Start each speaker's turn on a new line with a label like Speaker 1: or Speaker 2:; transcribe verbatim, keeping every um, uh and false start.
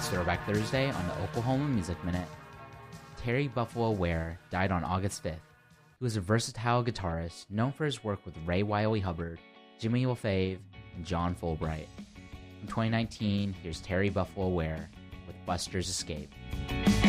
Speaker 1: It's Throwback Thursday on the Oklahoma Music Minute. Terry Buffalo Ware died on August fifth. He was a versatile guitarist known for his work with Ray Wylie Hubbard, Jimmy LaFave, and John Fulbright. In twenty nineteen, here's Terry Buffalo Ware with Buster's Escape.